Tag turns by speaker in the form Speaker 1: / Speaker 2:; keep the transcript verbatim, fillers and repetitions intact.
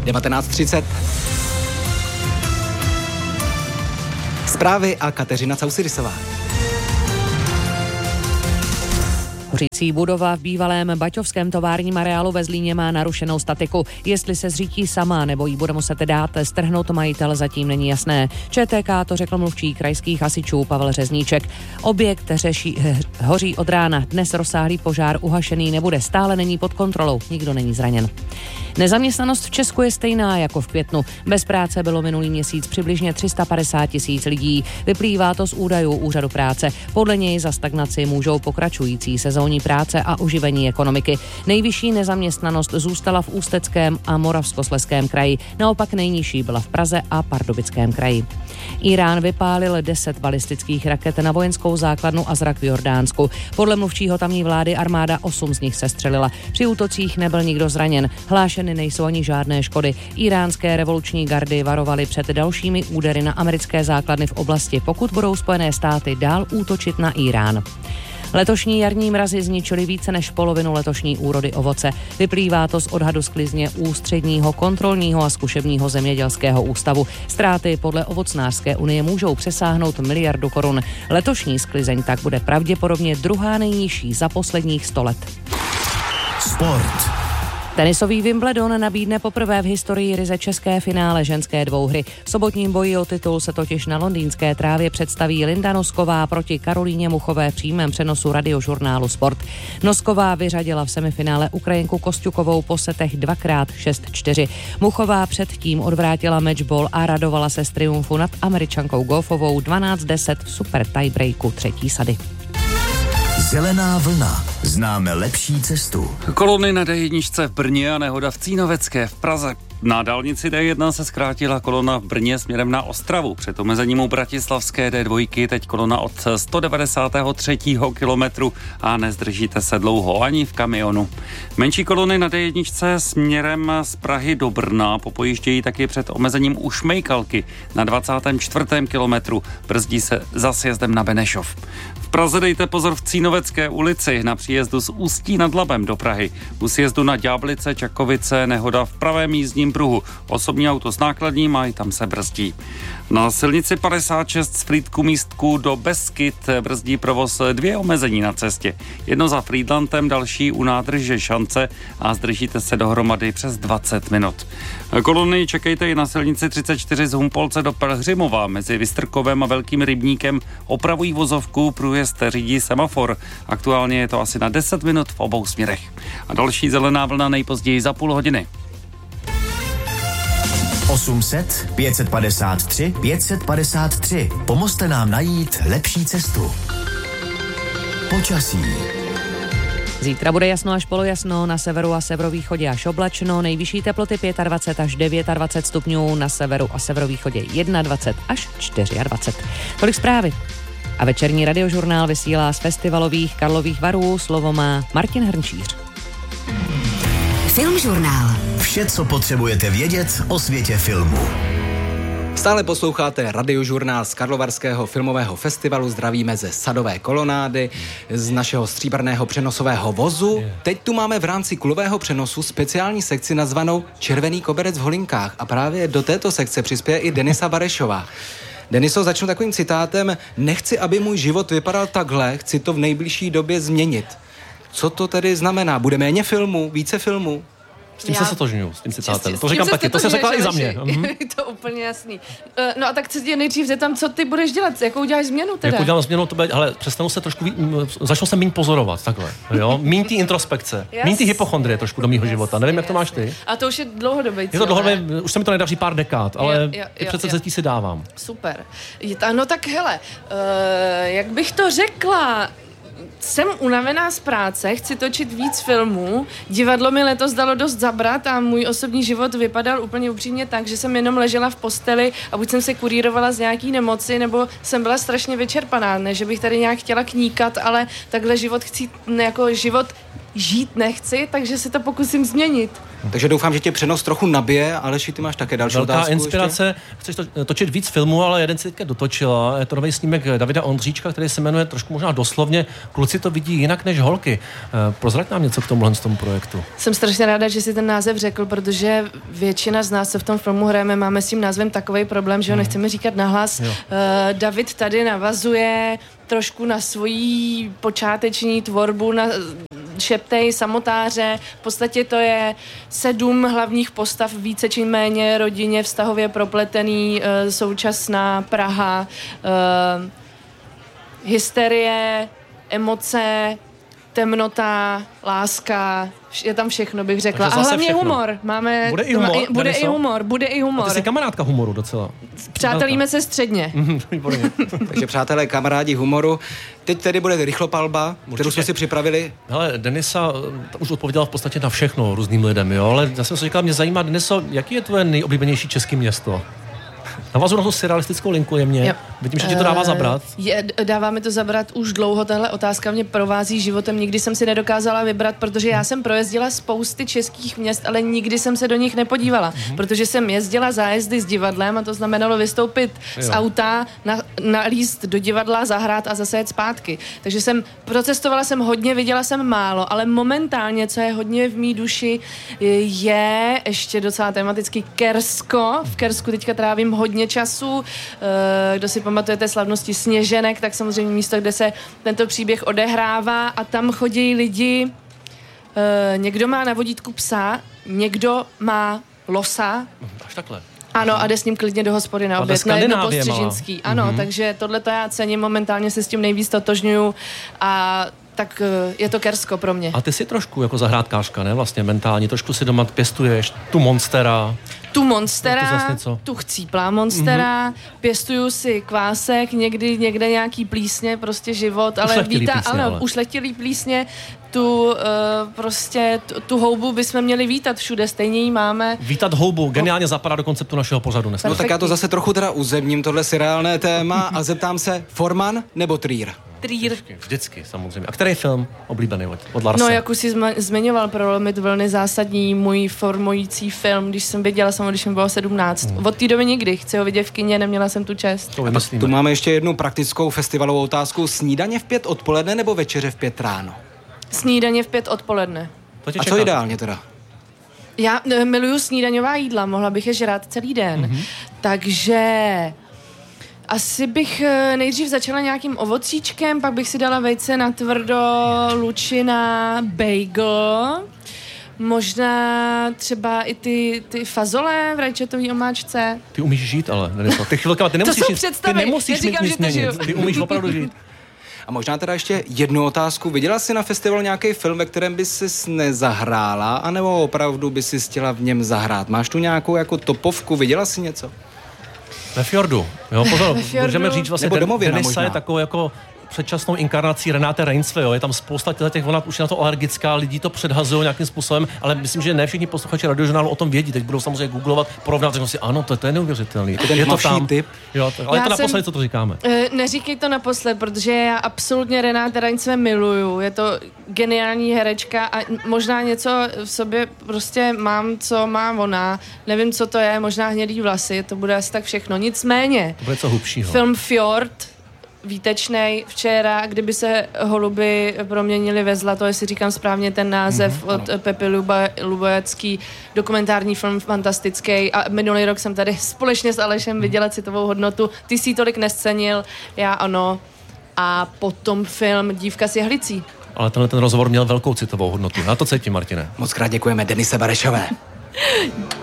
Speaker 1: devatenáct třicet. Zprávy a Kateřina Causirisová.
Speaker 2: Hořící budova v bývalém baťovském továrním areálu ve Zlíně má narušenou statiku. Jestli se zřítí sama nebo jí bude muset dát strhnout majitel, zatím není jasné. ČTK to řekl mluvčí krajských hasičů Pavel Řezníček. Objekt řeší, hoří od rána. Dnes rozsáhlý požár uhašený nebude. Stále není pod kontrolou. Nikdo není zraněn. Nezaměstnanost v Česku je stejná jako v květnu. Bez práce bylo minulý měsíc přibližně tři sta padesát tisíc lidí. Vyplývá to z údajů Úřadu práce. Podle něj za stagnaci můžou pokračující sezónní práce a oživení ekonomiky. Nejvyšší nezaměstnanost zůstala v Ústeckém a Moravskoslezském kraji. Naopak nejnižší byla v Praze a Pardubickém kraji. Irán vypálil deset balistických raket na vojenskou základnu Azrak v Jordánsku. Podle mluvčího tamní vlády armáda osm z nich sestřelila. Při útocích nebyl nikdo zraněn. Hlášeny nejsou ani žádné škody. Iránské revoluční gardy varovaly před dalšími údery na americké základny v oblasti, pokud budou Spojené státy dál útočit na Irán. Letošní jarní mrazy zničily více než polovinu letošní úrody ovoce. Vyplývá to z odhadu sklizně Ústředního kontrolního a zkušebního zemědělského ústavu. Ztráty podle Ovocnářské unie můžou přesáhnout miliardu korun. Letošní sklizeň tak bude pravděpodobně druhá nejnižší za posledních sto let.
Speaker 3: Sport.
Speaker 2: Tenisový Wimbledon nabídne poprvé v historii ryze české finále ženské dvouhry. V sobotním boji o titul se totiž na londýnské trávě představí Linda Nosková proti Karolíně Muchové v přímém přenosu radiožurnálu Sport. Nosková vyřadila v semifinále Ukrajinku Kosťukovou po setech dvakrát šest čtyři. Muchová předtím odvrátila matchball a radovala se z triumfu nad Američankou Goffovou dvanáct deset v super tiebreaku třetí sady.
Speaker 3: Zelená vlna. Známe lepší cestu.
Speaker 4: Kolony na dé jedna v Brně a nehoda v Cínovecké v Praze. Na dálnici dé jedna se zkrátila kolona v Brně směrem na Ostravu. Před omezením u bratislavské dé dva teď kolona od sto devadesátého třetího kilometru a nezdržíte se dlouho ani v kamionu. Menší kolony na dé jedna směrem z Prahy do Brna popojíždějí taky před omezením u Šmejkalky na dvacátém čtvrtém kilometru. Brzdí se za sjezdem na Benešov. V Praze dejte pozor v Cínovecké ulici na příjezdu z Ústí nad Labem do Prahy. U sjezdu na Ďáblice, Čakovice, nehoda v pravém jízdním pruhu. Osobní auto s nákladním a i tam se brzdí. Na silnici padesát šest z Frýdku místku do Beskyt brzdí provoz dvě omezení na cestě. Jedno za Frýdlantem, další u nádrže Šance a zdržíte se dohromady přes dvacet minut. Kolony čekejte i na silnici třicet čtyři z Humpolce do Pelhřimova. Mezi Vystrkovem a Velkým Rybníkem opravují vozovku, průjezd řídí semafor. Aktuálně je to asi na deset minut v obou směrech. A další zelená vlna nejpozději za půl hodiny.
Speaker 3: osm set, pět set padesát tři, pět set padesát tři. Pomozte nám najít lepší cestu. Počasí.
Speaker 2: Zítra bude jasno až polojasno, na severu a severovýchodě až oblačno, nejvyšší teploty dvacet pět až dvacet devět stupňů, na severu a severovýchodě dvacet jedna až dvacet čtyři. Tolik zprávy. A večerní radiožurnál vysílá z festivalových Karlových Varů. Slovo má Martin Hrnčíř.
Speaker 3: Filmžurnál. Vše, co potřebujete vědět o světě filmu.
Speaker 1: Stále posloucháte radiožurnál z Karlovarského filmového festivalu. Zdravíme ze Sadové kolonády, z našeho stříbrného přenosového vozu. Teď tu máme v rámci kulového přenosu speciální sekci nazvanou Červený koberec v Holinkách. A právě do této sekce přispěje i Denisa Barešová. Deniso, začnu takovým citátem. Nechci, aby můj život vypadal takhle, chci to v nejbližší době změnit. Co to tedy znamená? Bude méně filmů, více filmů?
Speaker 5: S tím
Speaker 6: Já...
Speaker 5: se sotožňuju, s tím citátem.
Speaker 6: S
Speaker 5: To říkám taky, to se řekla i za mě.
Speaker 6: Je to úplně jasný. No a tak se tě nejdřív zeptám, co ty budeš dělat, jakou uděláš změnu teda?
Speaker 5: Jakou udělám změnu, to bude, ale přestanu se trošku, začnu se míň pozorovat, takhle, jo. Míň ty introspekce, míň ty hypochondrie trošku do mýho života, nevím, jak to máš ty.
Speaker 6: A to už je dlouhodobý cíl.
Speaker 5: Je to dlouhodobě, už se mi to nedaří pár dekád, ale
Speaker 6: jo, jo,
Speaker 5: ty
Speaker 6: jo,
Speaker 5: přece
Speaker 6: jo.
Speaker 5: zetí si dávám.
Speaker 6: Super. No tak hele, uh, jak bych to řekla... Jsem unavená z práce, chci točit víc filmů, divadlo mi letos dalo dost zabrat a můj osobní život vypadal úplně upřímně tak, že jsem jenom ležela v posteli a buď jsem se kurírovala z nějaký nemoci, nebo jsem byla strašně vyčerpaná, ne, že bych tady nějak chtěla kníkat, ale takhle život chci, jako život žít nechci, takže si to pokusím změnit.
Speaker 1: Takže doufám, že tě přenos trochu nabije, Aleši, ty máš také další
Speaker 5: Velká
Speaker 1: otázku.
Speaker 5: inspirace, ještě? Chceš to, točit víc filmů, ale jeden si teďka dotočila. Je to nový snímek Davida Ondříčka, který se jmenuje trošku možná doslovně Kluci to vidí jinak než holky. Prozrať nám něco k tomuhle z tomu projektu.
Speaker 6: Jsem strašně ráda, že si ten název řekl, protože většina z nás, co v tom filmu hrajeme, máme s tím názvem takovej problém, že ho nechceme říkat nahlas. Uh, David tady navazuje trošku na svoji počáteční tvorbu, na šeptej, samotáře. V podstatě to je sedm hlavních postav, více či méně rodině vztahově propletený, uh, současná Praha, uh, hysterie, emoce, temnota, láska, je tam všechno, bych řekla. A hlavně všechno. Humor. Máme,
Speaker 5: bude i humor?
Speaker 6: To, bude i humor, bude i humor.
Speaker 5: A ty jsi kamarádka humoru docela.
Speaker 6: Přátelíme se středně.
Speaker 1: Takže přátelé, kamarádi humoru. Teď tedy bude rychlopalba, kterou jsme si připravili.
Speaker 5: Hele, Denisa už odpověděla v podstatě na všechno různým lidem, jo, ale já jsem si říkal, mě zajímá, Deniso, jaký je tvoje nejoblíbenější české město? Navazu na tu surrealistickou linku jemně. Vidím, že ti to dává zabrat.
Speaker 6: Je, dává mi to zabrat už dlouho. Tahle otázka mě provází životem. Nikdy jsem si nedokázala vybrat, protože já jsem projezdila spousty českých měst, ale nikdy jsem se do nich nepodívala. Mm-hmm. Protože jsem jezdila zájezdy s divadlem a to znamenalo vystoupit jo. z auta, na, nalíst do divadla, zahrát a zase jet zpátky. Takže jsem procestovala jsem hodně, viděla jsem málo, ale momentálně, co je hodně v mý duši, je ještě docela tematicky Kersko. V Kersku teďka trávím hodně času. Kdo si pamatujete slavnosti Sněženek, tak samozřejmě místo, kde se tento příběh odehrává a tam chodí lidi. Někdo má na vodítku psa, někdo má losa.
Speaker 5: Až takhle.
Speaker 6: Ano, a jde s ním klidně do hospody na oběd, na jedno postřižinský. Ano, mm-hmm. takže tohle to já cením, momentálně se s tím nejvíc totožňuju a tak je to Kersko pro mě.
Speaker 5: A ty jsi trošku jako zahrádkářka, ne? Vlastně mentálně, trošku si doma pěstuješ tu monstera.
Speaker 6: Tu monstera, no, tu chcíplá monstera, mm-hmm. pěstuju si kvásek, někdy někde nějaký plísně, prostě život, ale víta, plísně, ale, ale ušlechtilý plísně, tu uh, prostě tu, tu houbu bychom měli vítat všude, stejně ji máme.
Speaker 5: Vítat houbu, geniálně zapadá do konceptu našeho pořadu dneska.
Speaker 1: No tak já to zase trochu teda uzemním, tohle si reálné téma a zeptám se, Forman nebo Trier?
Speaker 6: Trier.
Speaker 5: Vždycky, vždycky, samozřejmě. A který film oblíbený od, od Larse?
Speaker 6: No, jak už jsi zma- zmiňoval, Prolomit vlny, zásadní můj formující film, když jsem viděla, jsem když jsem byla sedmnáct. Hmm. Od té doby nikdy, chci ho vidět v kině, neměla jsem tu čest.
Speaker 1: To tu máme ještě jednu praktickou festivalovou otázku. Snídaně v pět odpoledne nebo večeře v pět ráno?
Speaker 6: Snídaně v pět odpoledne.
Speaker 1: A co ideálně teda?
Speaker 6: Já e, miluju snídaňová jídla, mohla bych je žrát celý den. Mm-hmm. Takže asi bych nejdřív začala nějakým ovocíčkem, pak bych si dala vejce na tvrdo, lučina, bagel, možná třeba i ty, ty fazole v rajčatový omáčce.
Speaker 5: Ty umíš žít, ale Denisa, ty chvilka, ty nemusíš,
Speaker 6: to jsou představy,
Speaker 5: ty nemusíš
Speaker 6: říkám,
Speaker 5: nic měnit, ty umíš opravdu žít.
Speaker 1: A možná teda ještě jednu otázku. Viděla jsi na festivalu nějaký film, ve kterém by jsi nezahrála, anebo opravdu by si chtěla v něm zahrát? Máš tu nějakou jako topovku? Viděla jsi něco?
Speaker 5: Ve Fjordu. Jo, pozor, můžeme říct vlastně,
Speaker 1: nebo domovina,
Speaker 5: Denisa
Speaker 1: možná.
Speaker 5: Je takovou jako předčasnou inkarnací Renáte Reinsve, jo. Je tam spousta těch, ona už je na to alergická, lidi to předhazují nějakým způsobem, ale myslím, že ne všichni posluchači Radiožurnálu o tom vědí. Teď budou samozřejmě googlovat, porovnat, řeknou si, ano, to, to je neuvěřitelný.
Speaker 1: To je to tam. Tip.
Speaker 5: Jo, to, ale já to naposledy, co to říkáme.
Speaker 6: Uh, neříkej to naposled, protože já absolutně Renáte Reinsve miluju. Je to geniální herečka a možná něco v sobě prostě mám, co má ona. Nevím, co to je, možná hnědý vlasy, to bude asi tak všechno. Nicméně,
Speaker 5: to bude co hlubšího.
Speaker 6: Film Fjord, výtečnej včera, kdyby se holuby proměnili ve zlato, jestli říkám správně ten název, mm-hmm, od ano. Pepy Lubojecký, dokumentární film fantastický a minulý rok jsem tady společně s Alešem viděla citovou hodnotu, ty si ji tolik nescenil, já ano, a potom film Dívka s jehlicí.
Speaker 5: Ale tenhle ten rozhovor měl velkou citovou hodnotu, já to cítím, Martine.
Speaker 1: Moc krát děkujeme Denise Barešové.